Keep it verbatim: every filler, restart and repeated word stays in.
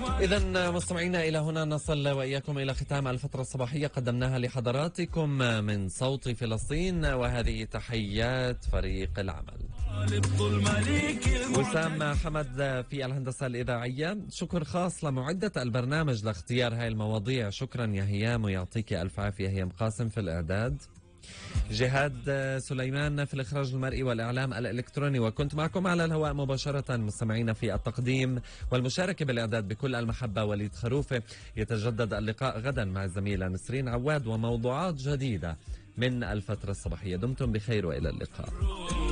إذا مستمعينا، إلى هنا نصل وإياكم إلى ختام الفترة الصباحية قدمناها لحضراتكم من صوت فلسطين، وهذه تحيات فريق العمل. وسام حمد في الهندسة الإذاعية. شكر خاص لمعدة البرنامج لاختيار هاي المواضيع. شكرا يا هيام، ويعطيك ألف عافية هيام قاسم في الإعداد. جهاد سليمان في الإخراج المرئي والإعلام الإلكتروني، وكنت معكم على الهواء مباشرة مستمعين في التقديم والمشاركة بالإعداد بكل المحبة وليد خروفة. يتجدد اللقاء غدا مع الزميلة نسرين عواد وموضوعات جديدة من الفترة الصباحية. دمتم بخير وإلى اللقاء.